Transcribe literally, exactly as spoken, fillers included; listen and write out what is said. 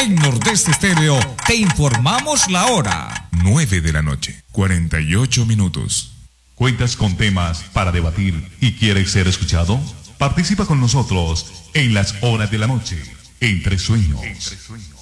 En Nordeste Estéreo te informamos la hora. nueve de la noche, cuarenta y ocho minutos. ¿Cuentas con temas para debatir y quieres ser escuchado? Participa con nosotros en las horas de la noche, Entre Sueños. Entre Sueños.